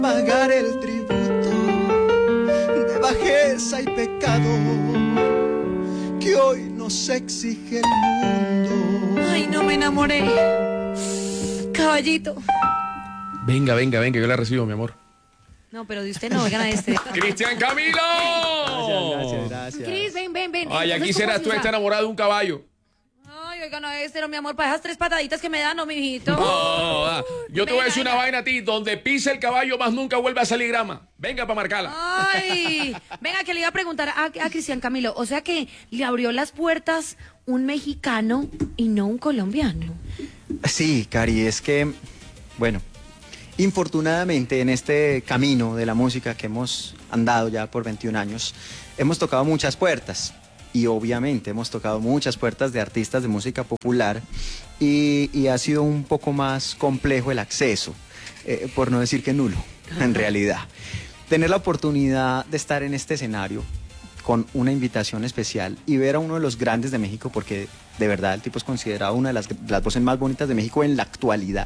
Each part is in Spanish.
pagar el tributo de bajeza y pecado que hoy nos exige el mundo. Ay, no me enamoré. Caballito. Venga, yo la recibo, mi amor. No, pero de usted no, oigan a este. ¡Cristian Camilo! Gracias. Cris, ven. Ay, aquí serás tú, está enamorado de un caballo. Ay, oigan a este, no, mi amor, para esas 3 pataditas que me dan, no, mijito. No, yo te voy a decir una vaina a ti, donde pisa el caballo más nunca vuelve a salir grama. Venga para marcarla. Ay, venga, que le iba a preguntar a Cristian Camilo, o sea que le abrió las puertas un mexicano y no un colombiano. Sí, Cari, es que, bueno, infortunadamente en este camino de la música que hemos andado ya por 21 años, hemos tocado muchas puertas. Y obviamente hemos tocado muchas puertas de artistas de música popular y ha sido un poco más complejo el acceso, por no decir que nulo, en realidad. Tener la oportunidad de estar en este escenario con una invitación especial y ver a uno de los grandes de México, porque de verdad el tipo es considerado una de las voces más bonitas de México en la actualidad,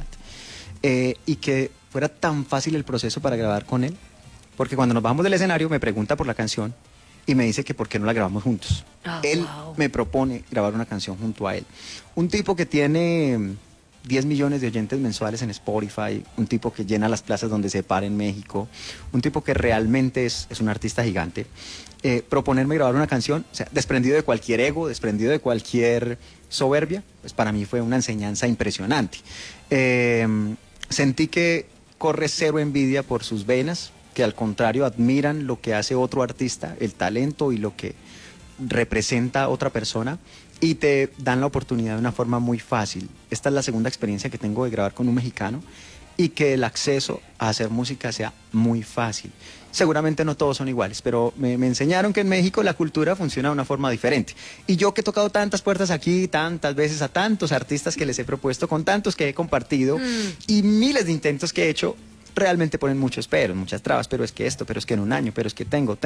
y que fuera tan fácil el proceso para grabar con él, porque cuando nos bajamos del escenario me pregunta por la canción y me dice que por qué no la grabamos juntos. Él me propone grabar una canción junto a él. Un tipo que tiene 10 millones de oyentes mensuales en Spotify, un tipo que llena las plazas donde se para en México, un tipo que realmente es un artista gigante. Proponerme grabar una canción, o sea, desprendido de cualquier ego, desprendido de cualquier soberbia, pues para mí fue una enseñanza impresionante. Sentí que corre cero envidia por sus venas, que al contrario admiran lo que hace otro artista, el talento y lo que representa otra persona, y te dan la oportunidad de una forma muy fácil. Esta es la segunda experiencia que tengo de grabar con un mexicano y que el acceso a hacer música sea muy fácil. Seguramente no todos son iguales, pero me enseñaron que en México la cultura funciona de una forma diferente. Y yo que he tocado tantas puertas aquí, tantas veces a tantos artistas que les he propuesto, con tantos que he compartido y miles de intentos que he hecho, realmente ponen muchos peros, muchas trabas, pero es que esto, pero es que en un año, pero es que tengo.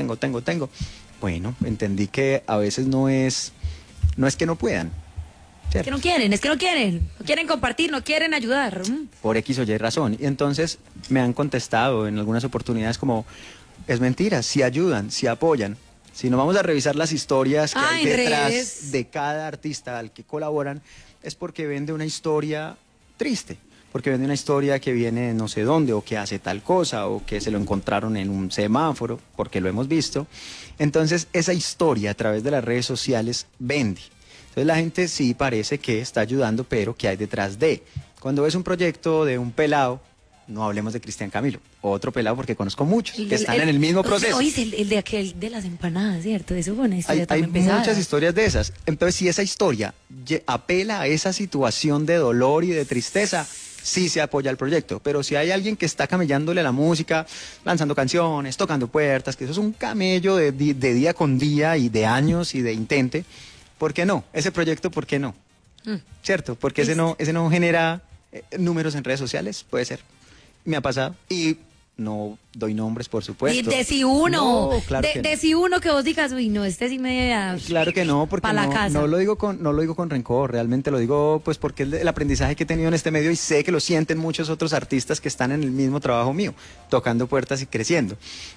Bueno, entendí que a veces no es que no puedan. ¿Cierto? Es que no quieren compartir, no quieren ayudar. Por X o Y razón. Y entonces me han contestado en algunas oportunidades como, es mentira, si ayudan, si apoyan. Si no vamos a revisar las historias que hay detrás de cada artista al que colaboran, es porque vende una historia triste. Porque vende una historia que viene no sé dónde, o que hace tal cosa, o que se lo encontraron en un semáforo, porque lo hemos visto. Entonces, esa historia a través de las redes sociales vende. Entonces, la gente sí parece que está ayudando, pero ¿qué hay detrás de? Cuando ves un proyecto de un pelado, no hablemos de Cristian Camilo, otro pelado, porque conozco muchos que están en el mismo proceso. Oye, el de aquel de las empanadas, ¿cierto? Eso fue una historia también pesada. Hay muchas pesada. historias de esas. Entonces, si esa historia apela a esa situación de dolor y de tristeza, sí se apoya el proyecto. Pero si hay alguien que está camellándole a la música, lanzando canciones, tocando puertas, que eso es un camello de día con día y de años y de intente, ¿por qué no? Ese proyecto, ¿por qué no? ¿Cierto? Porque ese no genera números en redes sociales, puede ser. Me ha pasado. Y no doy nombres, por supuesto. Y de si uno, no, claro que no. de si uno que vos digas, uy, no, este sí me da. Claro que no, porque no lo digo con rencor, realmente lo digo pues porque el aprendizaje que he tenido en este medio, y sé que lo sienten muchos otros artistas que están en el mismo trabajo mío, tocando puertas y creciendo.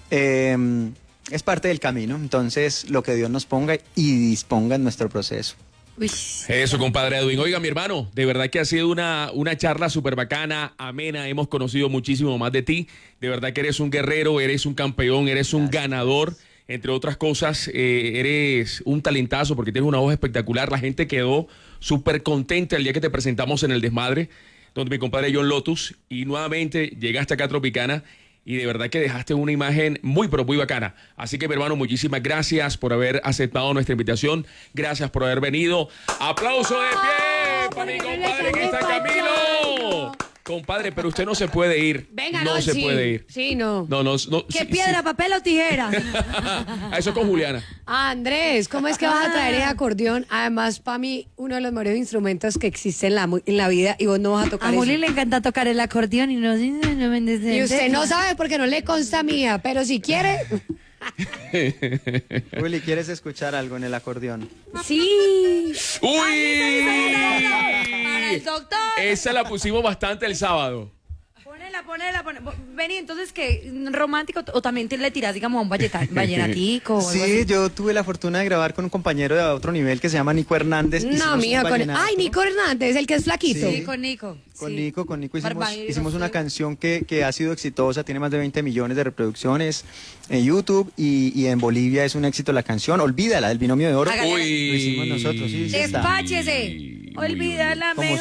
Es parte del camino, entonces lo que Dios nos ponga y disponga en nuestro proceso. Uy. Eso, compadre Edwin. Oiga, mi hermano, de verdad que ha sido una charla súper bacana, amena. Hemos conocido muchísimo más de ti. De verdad que eres un guerrero, eres un campeón, eres un ganador. Entre otras cosas, eres un talentazo porque tienes una voz espectacular. La gente quedó súper contenta el día que te presentamos en El Desmadre, donde mi compadre John Lotus, y nuevamente llegaste acá a Tropicana. Y de verdad que dejaste una imagen muy, pero muy bacana. Así que, mi hermano, muchísimas gracias por haber aceptado nuestra invitación. Gracias por haber venido. ¡Aplauso de pie para mi compadre Cristian Camilo! Compadre, pero usted no se puede ir. Venga, no se puede ir. Sí, no. No. ¿Qué sí, piedra, sí. papel o tijera? Eso con Juliana. Andrés, ¿cómo es que vas a traer ese acordeón? Además, para mí, uno de los mejores instrumentos que existe en la vida, y vos no vas a tocar A Juli eso. le encanta tocar el acordeón y no me Y usted no sabe porque no le consta mía, pero si quiere... Juli, ¿quieres escuchar algo en el acordeón? Sí. ¡Uy! Para el doctor. Esa la pusimos bastante el sábado. Vení, entonces, ¿qué? ¿Romántico? ¿O también le tiras, digamos, a un vallenatico? O algo Sí, así? yo tuve la fortuna de grabar con un compañero de otro nivel que se llama Nico Hernández. No, Hicimos un mija, vallenato. Ay, Nico Hernández, el que es flaquito. Sí, con Nico. Con sí. Nico Barbaridad, hicimos una sí. canción que ha sido exitosa, tiene más de 20 millones de reproducciones en YouTube y en Bolivia es un éxito la canción. Olvídala, del binomio de oro. Hágale. Uy. Lo hicimos nosotros, sí, sí está. Despáchese. Uy, Olvídala, Como